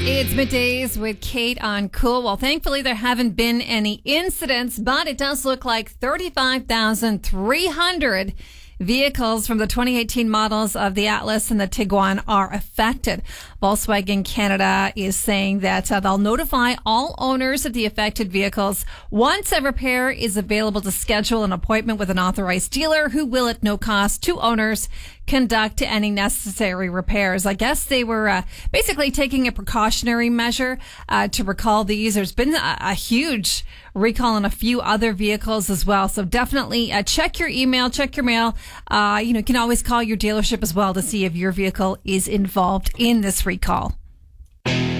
It's middays with Kate on Cool. Well, thankfully there haven't been any incidents, but it does look like 35,300 vehicles from the 2018 models of the Atlas and the Tiguan are affected. Volkswagen Canada is saying that they'll notify all owners of the affected vehicles once a repair is available to schedule an appointment with an authorized dealer who will, at no cost to owners, conduct any necessary repairs. I guess they were basically taking a precautionary measure to recall these. There's been a huge recall on a few other vehicles as well. So definitely check your email, check your mail. You can always call your dealership as well to see if your vehicle is involved in this recall.